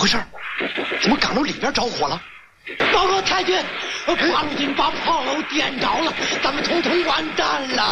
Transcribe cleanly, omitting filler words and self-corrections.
回事？怎么岗楼里边着火了？ 报告太君，八路军把炮楼点着了，咱们统统完蛋了。